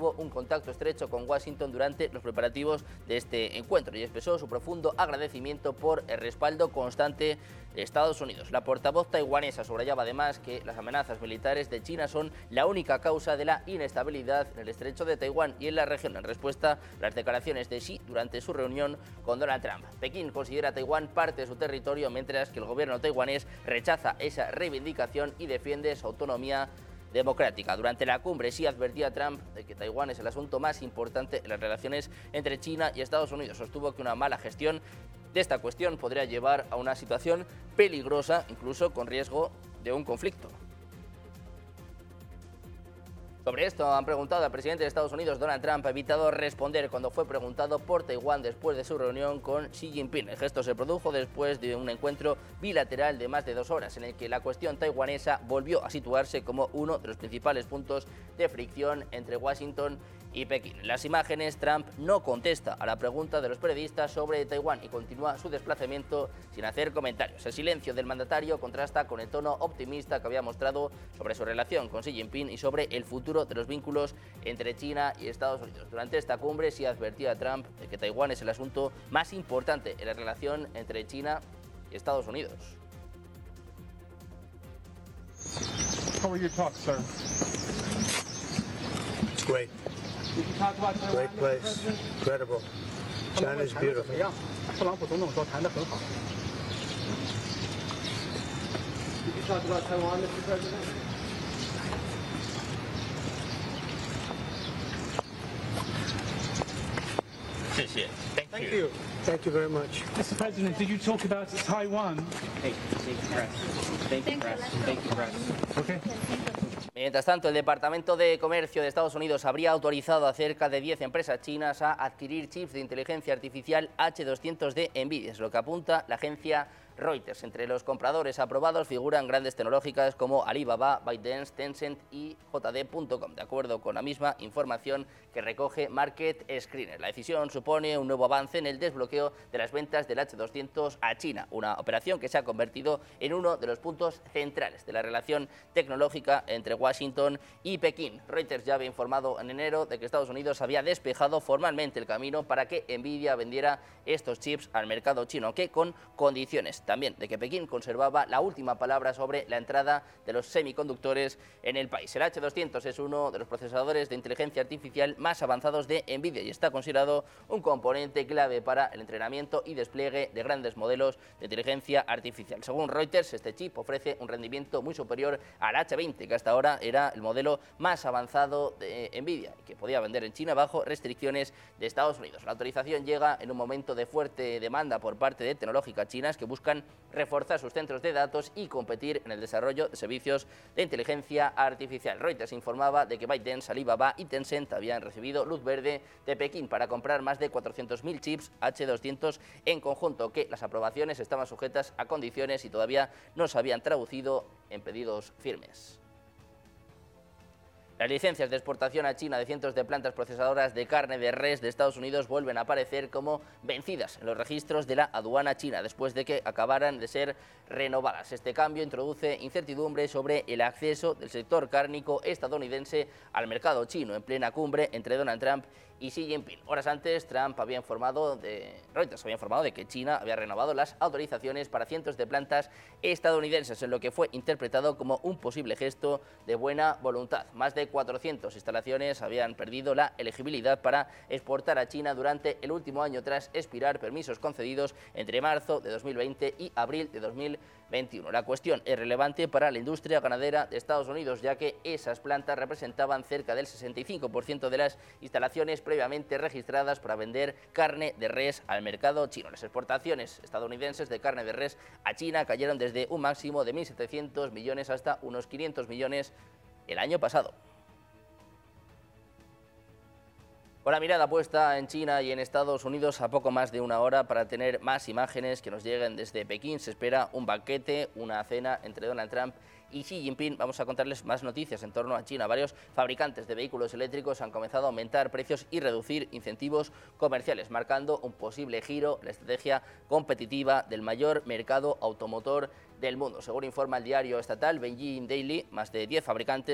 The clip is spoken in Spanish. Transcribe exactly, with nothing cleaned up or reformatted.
mantuvo un contacto estrecho con Washington durante los preparativos de este encuentro y expresó su profundo agradecimiento por el respaldo constante de Estados Unidos. La portavoz taiwanesa subrayaba además que las amenazas militares de China son la única causa de la inestabilidad en el estrecho de Taiwán y en la región, en respuesta a las declaraciones de Xi durante su reunión con Donald Trump. Pekín considera a Taiwán parte de su territorio, mientras que el gobierno taiwanés rechaza esa reivindicación y defiende su autonomía democrática. Durante la cumbre sí advertía a Trump de que Taiwán es el asunto más importante en las relaciones entre China y Estados Unidos. Sostuvo que una mala gestión de esta cuestión podría llevar a una situación peligrosa, incluso con riesgo de un conflicto. Sobre esto han preguntado al presidente de Estados Unidos, Donald Trump, ha evitado responder cuando fue preguntado por Taiwán después de su reunión con Xi Jinping. El gesto se produjo después de un encuentro bilateral de más de dos horas, en el que la cuestión taiwanesa volvió a situarse como uno de los principales puntos de fricción entre Washington y Pekín. En las imágenes, Trump no contesta a la pregunta de los periodistas sobre Taiwán y continúa su desplazamiento sin hacer comentarios. El silencio del mandatario contrasta con el tono optimista que había mostrado sobre su relación con Xi Jinping y sobre el futuro de los vínculos entre China y Estados Unidos. Durante esta cumbre sí advertía a Trump de que Taiwán es el asunto más importante en la relación entre China y Estados Unidos. How were your talks, sir? It's great. Did you talk about Taiwan? Great place. Incredible. China is beautiful. 特朗普总统说谈得很好。Did you talk about Taiwan, Mister President? Thank you. Thank you. Thank you very much. Mister President, did you talk about Taiwan? Thank you, press. Thank you, press. Thank you, press. Okay. Mientras tanto, el Departamento de Comercio de Estados Unidos habría autorizado a cerca de diez empresas chinas a adquirir chips de inteligencia artificial H doscientos de NVIDIA, es lo que apunta la agencia Reuters. Entre los compradores aprobados figuran grandes tecnológicas como Alibaba, ByteDance, Tencent y J D punto com, de acuerdo con la misma información que recoge Market Screener. La decisión supone un nuevo avance en el desbloqueo de las ventas del H doscientos a China, una operación que se ha convertido en uno de los puntos centrales de la relación tecnológica entre Washington y Pekín. Reuters ya había informado en enero de que Estados Unidos había despejado formalmente el camino para que NVIDIA vendiera estos chips al mercado chino, que con condiciones también de que Pekín conservaba la última palabra sobre la entrada de los semiconductores en el país. El H doscientos es uno de los procesadores de inteligencia artificial más avanzados de NVIDIA y está considerado un componente clave para el entrenamiento y despliegue de grandes modelos de inteligencia artificial. Según Reuters, este chip ofrece un rendimiento muy superior al H veinte, que hasta ahora era el modelo más avanzado de NVIDIA y que podía vender en China bajo restricciones de Estados Unidos. La autorización llega en un momento de fuerte demanda por parte de tecnológicas chinas que buscan reforzar sus centros de datos y competir en el desarrollo de servicios de inteligencia artificial. Reuters informaba de que ByteDance, Alibaba y Tencent habían recibido luz verde de Pekín para comprar más de cuatrocientos mil chips H doscientos en conjunto, que las aprobaciones estaban sujetas a condiciones y todavía no se habían traducido en pedidos firmes. Las licencias de exportación a China de cientos de plantas procesadoras de carne de res de Estados Unidos vuelven a aparecer como vencidas en los registros de la aduana china después de que acabaran de ser renovadas. Este cambio introduce incertidumbre sobre el acceso del sector cárnico estadounidense al mercado chino en plena cumbre entre Donald Trump y Xi Jinping. Horas antes, Trump había informado de, Reuters había informado de que China había renovado las autorizaciones para cientos de plantas estadounidenses, en lo que fue interpretado como un posible gesto de buena voluntad. Más de cuatrocientas instalaciones habían perdido la elegibilidad para exportar a China durante el último año tras expirar permisos concedidos entre marzo de dos mil veinte y abril de dos mil veintiuno. La cuestión es relevante para la industria ganadera de Estados Unidos, ya que esas plantas representaban cerca del sesenta y cinco por ciento de las instalaciones previamente registradas para vender carne de res al mercado chino. Las exportaciones estadounidenses de carne de res a China cayeron desde un máximo de mil setecientos millones hasta unos quinientos millones el año pasado. Con la mirada puesta en China y en Estados Unidos a poco más de una hora para tener más imágenes que nos lleguen desde Pekín, se espera un banquete, una cena entre Donald Trump y Xi Jinping. Vamos a contarles más noticias en torno a China. Varios fabricantes de vehículos eléctricos han comenzado a aumentar precios y reducir incentivos comerciales, marcando un posible giro en la estrategia competitiva del mayor mercado automotor del mundo. Según informa el diario estatal Beijing Daily, más de diez fabricantes